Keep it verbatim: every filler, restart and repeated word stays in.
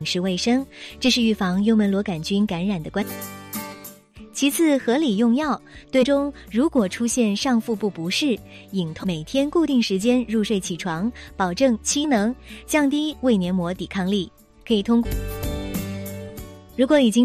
食卫生，这是预防幽门螺杆菌感染的关键。其次，合理用药。对中如果出现上腹部不适、隐痛，每天固定时间入睡起床，保证机能，降低胃黏膜抵抗力。可以通过，如果已经